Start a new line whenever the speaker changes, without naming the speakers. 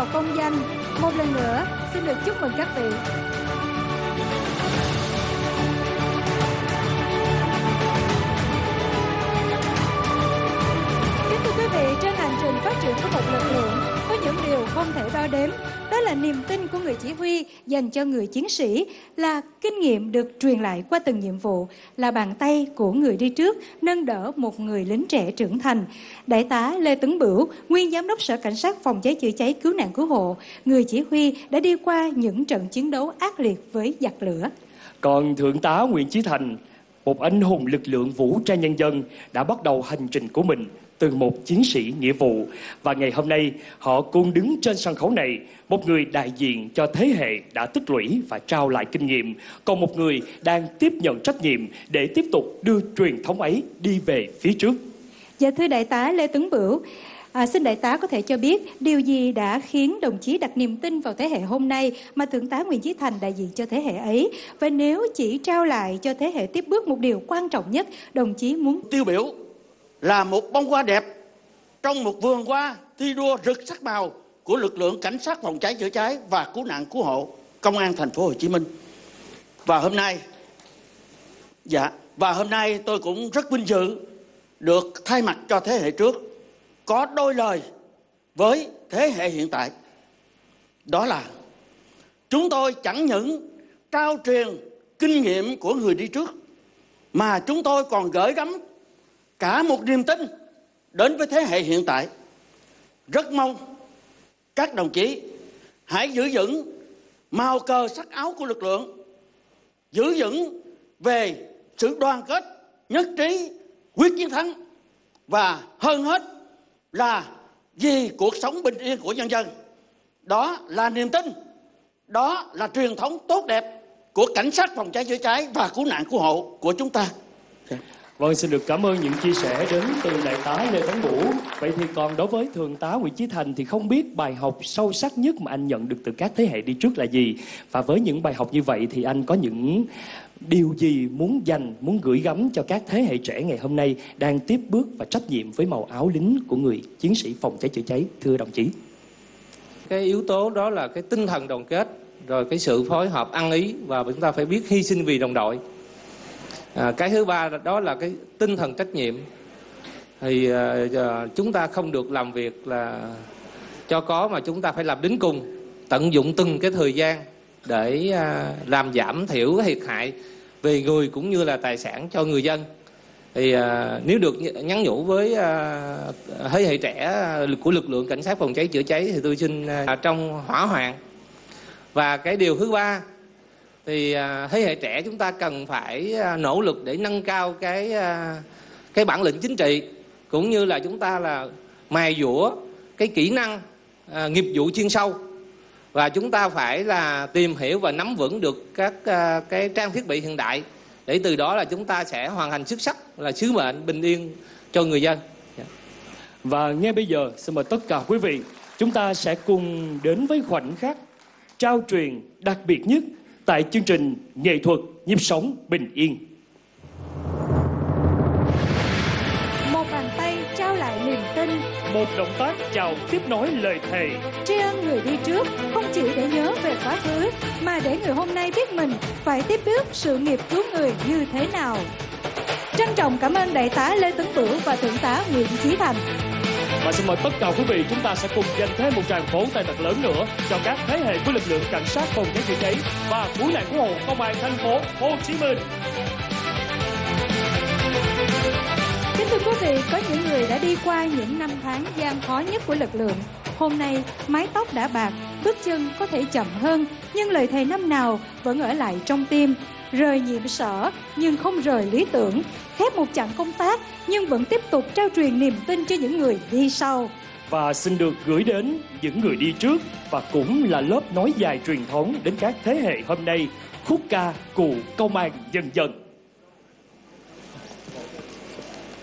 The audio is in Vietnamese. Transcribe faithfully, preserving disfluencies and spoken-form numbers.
vào công danh. Một lần nữa, xin được chúc mừng các vị. Kính thưa quý vị, trên hành trình phát triển của một lực lượng, có những điều không thể đo đếm. Đó là niềm tin của người chỉ huy dành cho người chiến sĩ, là kinh nghiệm được truyền lại qua từng nhiệm vụ, là bàn tay của người đi trước nâng đỡ một người lính trẻ trưởng thành. Đại tá Lê Tấn Bửu, nguyên giám đốc Sở Cảnh sát Phòng cháy chữa cháy Cứu nạn Cứu hộ, người chỉ huy đã đi qua những trận chiến đấu ác liệt với giặc lửa.
Còn Thượng tá Nguyễn Chí Thành, một anh hùng lực lượng vũ trang nhân dân, đã bắt đầu hành trình của mình từ một chiến sĩ nghĩa vụ. Và ngày hôm nay, họ cùng đứng trên sân khấu này, một người đại diện cho thế hệ đã tích lũy và trao lại kinh nghiệm, còn một người đang tiếp nhận trách nhiệm để tiếp tục đưa truyền thống ấy đi về phía trước.
Dạ thưa Đại tá Lê Tấn Bửu, à, xin Đại tá có thể cho biết điều gì đã khiến đồng chí đặt niềm tin vào thế hệ hôm nay mà Thượng tá Nguyễn Chí Thành đại diện cho thế hệ ấy? Và nếu chỉ trao lại cho thế hệ tiếp bước một điều quan trọng nhất, đồng chí muốn...
Tiêu biểu là một bông hoa đẹp trong một vườn hoa thi đua rực sắc màu của lực lượng cảnh sát phòng cháy chữa cháy và cứu nạn cứu hộ công an thành phố Hồ Chí Minh. Và hôm nay, dạ, và hôm nay tôi cũng rất vinh dự được thay mặt cho thế hệ trước có đôi lời với thế hệ hiện tại. Đó là chúng tôi chẳng những trao truyền kinh nghiệm của người đi trước, mà chúng tôi còn gửi gắm cả một niềm tin đến với thế hệ hiện tại. Rất mong các đồng chí hãy giữ vững màu cờ sắc áo của lực lượng, giữ vững về sự đoàn kết, nhất trí, quyết chiến thắng, và hơn hết là vì cuộc sống bình yên của nhân dân. Đó là niềm tin, đó là truyền thống tốt đẹp của cảnh sát phòng cháy chữa cháy và cứu nạn cứu hộ của chúng ta.
Vâng, xin được cảm ơn những chia sẻ đến từ Đại tá Lê Tấn Bửu. Vậy thì còn đối với Thượng tá Nguyễn Chí Thành thì không biết bài học sâu sắc nhất mà anh nhận được từ các thế hệ đi trước là gì? Và với những bài học như vậy thì anh có những điều gì muốn dành, muốn gửi gắm cho các thế hệ trẻ ngày hôm nay đang tiếp bước và trách nhiệm với màu áo lính của người chiến sĩ phòng cháy chữa cháy, thưa đồng chí?
Cái yếu tố đó là cái tinh thần đoàn kết, rồi cái sự phối hợp ăn ý, và chúng ta phải biết hy sinh vì đồng đội. À, cái thứ ba đó là cái tinh thần trách nhiệm. Thì à, chúng ta không được làm việc là cho có, mà chúng ta phải làm đến cùng, tận dụng từng cái thời gian để à, làm giảm thiểu cái thiệt hại về người cũng như là tài sản cho người dân. Thì à, nếu được nhắn nhủ với à, thế hệ trẻ của lực lượng cảnh sát phòng cháy chữa cháy thì tôi xin à, trong hỏa hoạn. Và cái điều thứ ba thì à, thế hệ trẻ chúng ta cần phải à, nỗ lực để nâng cao cái à, cái bản lĩnh chính trị, cũng như là chúng ta là mài dũa cái kỹ năng à, nghiệp vụ chuyên sâu. Và chúng ta phải là tìm hiểu và nắm vững được các à, cái trang thiết bị hiện đại, để từ đó là chúng ta sẽ hoàn thành xuất sắc là sứ mệnh bình yên cho người dân.
Và ngay bây giờ xin mời tất cả quý vị, chúng ta sẽ cùng đến với khoảnh khắc trao truyền đặc biệt nhất tại chương trình nghệ thuật Nhịp sống bình yên.
Một bàn tay trao lại niềm tin,
một động tác chào tiếp nối lời thề,
tri ân người đi trước không chỉ để nhớ về quá khứ, mà để người hôm nay biết mình phải tiếp bước sự nghiệp cứu người như thế nào. Trân trọng cảm ơn Đại tá Lê Tấn Bửu và Thượng tá Nguyễn Chí Thành.
Và xin mời tất cả quý vị, chúng ta sẽ cùng dành thêm một tràng vỗ tay thật lớn nữa cho các thế hệ của lực lượng cảnh sát phòng cháy chữa cháy và cứu nạn cứu hộ công an thành phố Hồ Chí Minh.
Kính thưa quý vị, có những người đã đi qua những năm tháng gian khó nhất của lực lượng. Hôm nay, mái tóc đã bạc, bước chân có thể chậm hơn, nhưng lời thề năm nào vẫn ở lại trong tim. Rời nhiệm sở nhưng không rời lý tưởng, khép một chặng công tác nhưng vẫn tiếp tục trao truyền niềm tin cho những người đi sau.
Và xin được gửi đến những người đi trước và cũng là lớp nối dài truyền thống đến các thế hệ hôm nay, khúc ca Cụ Công an Nhân dân.